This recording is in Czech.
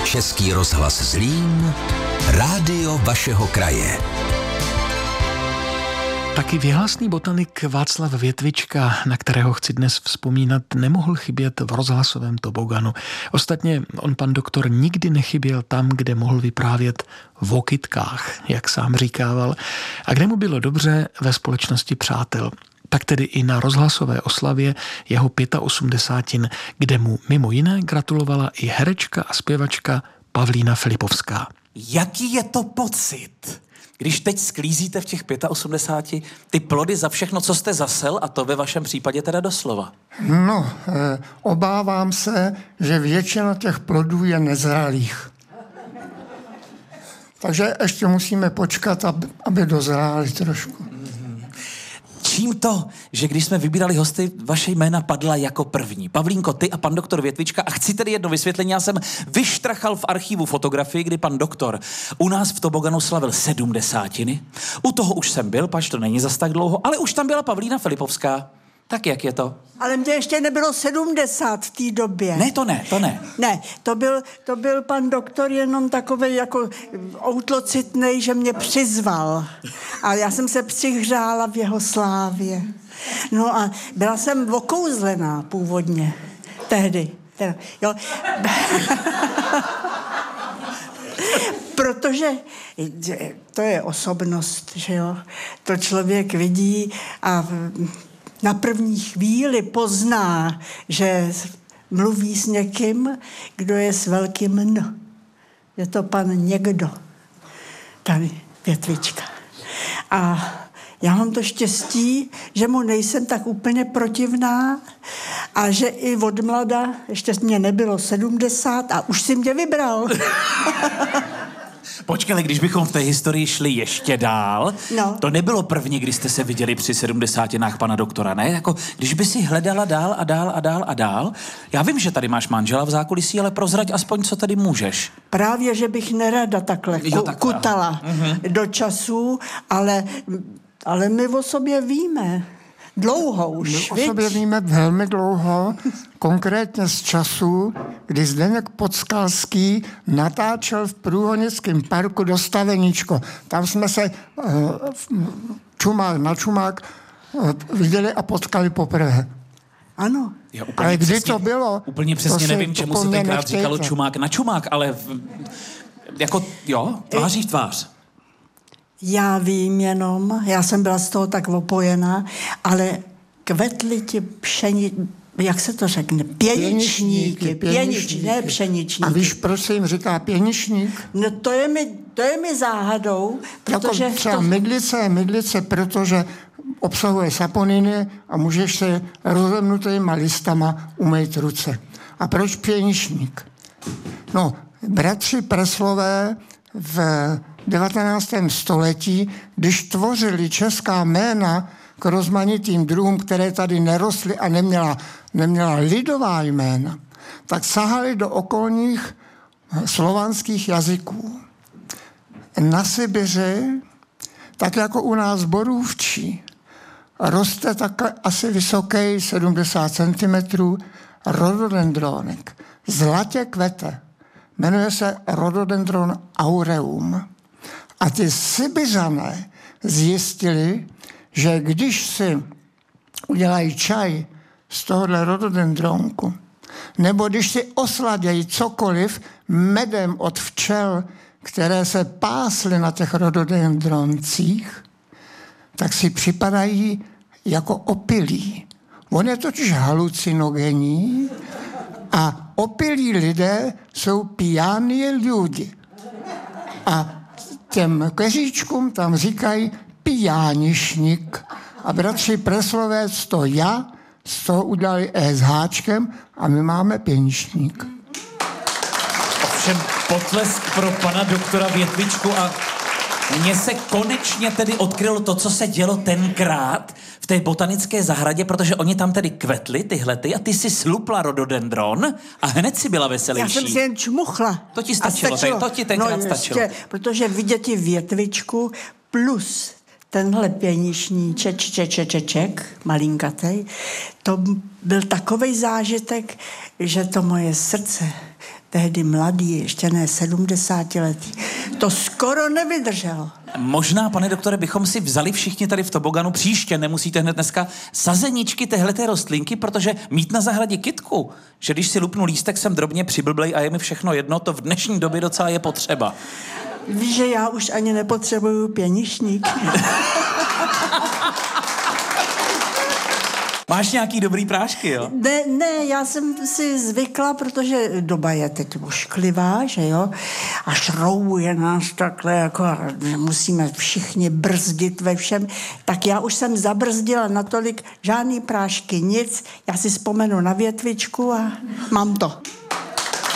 Český rozhlas Zlín, rádio vašeho kraje. Taky věhlasný botanik Václav Větvička, na kterého chci dnes vzpomínat, nemohl chybět v rozhlasovém toboganu. Ostatně on, pan doktor, nikdy nechyběl tam, kde mohl vyprávět o kytkách, jak sám říkával, a kde mu bylo dobře ve společnosti přátel. Tak tedy i na rozhlasové oslavě jeho 85, kde mu mimo jiné gratulovala i herečka a zpěvačka Pavlína Filipovská. Jaký je to pocit, když teď sklízíte v těch 85 ty plody za všechno, co jste zasel, a to ve vašem případě teda doslova? No, obávám se, že většina těch plodů je nezralých. Takže ještě musíme počkat, aby dozráli trošku. Čím to, že když jsme vybírali hosty, vaše jména padla jako první? Pavlínko, ty a pan doktor Větvička. A chci tedy jedno vysvětlení. Já jsem vyštrachal v archivu fotografii, kdy pan doktor u nás v toboganu slavil 70. U toho už jsem byl, pač to není zas tak dlouho, ale už tam byla Pavlína Filipovská. Tak jak je to? Ale mě ještě nebylo 70 v té době. Ne, to ne. Ne, to byl pan doktor jenom takovej jako outlocitnej, že mě přizval. A já jsem se přihřála v jeho slávě. No a byla jsem okouzlená původně. Tehdy. Jo. Protože to je osobnost, že jo. To člověk vidí a na první chvíli pozná, že mluví s někým, kdo je s velkým N. Je to pan někdo, tady Větvička. A já mám to štěstí, že mu nejsem tak úplně protivná a že i od mlada, ještě mě nebylo 70 a už si mě vybral. Počkej, když bychom v té historii šli ještě dál, no. To nebylo první, když jste se viděli při 70 pana doktora, ne? Jako, když by si hledala dál a dál. Já vím, že tady máš manžela v zákulisí, ale prozrať aspoň, co tady můžeš. Právě, že bych nerada takhle kutala do času, ale my o sobě víme. Dlouho už. My o sobě víme velmi dlouho, konkrétně z času, kdy Zdeněk Podskalský natáčel v Průhonickém parku Dostaveníčko. Tam jsme se čumák na čumák viděli a potkali poprvé. Ano. Ale kdy přesně, to bylo? Úplně přesně nevím, čemu se tenkrát říkalo čumák na čumák, ale jako jo, tváří v tvář. Já vím jenom, já jsem byla z toho tak opojená, ale kvetly ti jak se to řekne? Pěničníky, ne pšeničníky. A víš, proč se jim říká pěničník? No to je mi záhadou, protože... Jako třeba mydlice, protože obsahuje saponiny a můžeš se rozemnutýma listama umýt ruce. A proč pěničník? No, bratři Preslové v 19. století, když tvořili česká jména k rozmanitým druhům, které tady nerostly a neměla lidová jména, tak sahali do okolních slovanských jazyků. Na Sibiři, tak jako u nás borůvčí, roste takhle asi vysoký 70 cm rododendronek. Zlatě kvete. Jmenuje se Rhododendron aureum. A ty Sibiřané zjistili, že když si udělají čaj z tohohle rododendronku, nebo když si osladějí cokoliv medem od včel, které se pásly na těch rododendroncích, tak si připadají jako opilí. On je totiž halucinogenní a opilí lidé jsou pijání lidi. A těm keříčkům tam říkají pijánišník. A bratři Preslové z toho udělali s háčkem a my máme pěničník. Ovšem potlesk pro pana doktora Větvičku a mně se konečně tedy odkrylo to, co se dělo tenkrát v té botanické zahradě, protože oni tam tedy kvetli, tyhlety, a ty si slupla rododendron a hned si byla veselější. Já jsem si jen čmuchla. To ti stačilo. To ti tenkrát stačilo. Protože vidět Větvičku plus tenhle pěničníček, malinkatej, to byl takovej zážitek, že to moje srdce tehdy mladý, ještě ne 70letý, to skoro nevydržel. Možná, pane doktore, bychom si vzali všichni tady v toboganu příště, nemusíte hned dneska, sazeničky téhleté rostlinky, protože mít na zahradě kytku, že když si lupnu lístek, jsem drobně přiblblej a je mi všechno jedno, to v dnešní době docela je potřeba. Víš, že já už ani nepotřebuju pěnišník. Máš nějaký dobrý prášky, jo? Ne, já jsem si zvykla, protože doba je teď ošklivá, že jo? A šroubuje nás takhle, jako musíme všichni brzdit ve všem. Tak já už jsem zabrzdila natolik, žádný prášky, nic. Já si vzpomenu na větvičku a mám to.